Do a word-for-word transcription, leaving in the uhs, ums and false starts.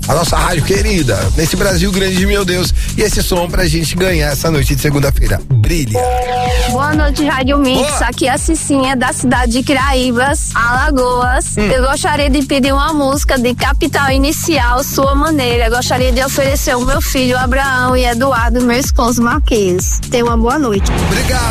a nossa rádio querida, nesse Brasil grande, meu Deus. E esse som pra gente ganhar essa noite de segunda-feira. Brilha. Boa noite, Rádio Mix. Boa. Aqui é a Cicinha, da cidade de Craíbas, Alagoas. Hum. Eu gostaria de pedir uma música de Capital Inicial, Sua Maneira. Eu gostaria de oferecer ao meu filho Abraão e Eduardo, meu esposo Marquês. Tenha uma boa noite. Obrigado.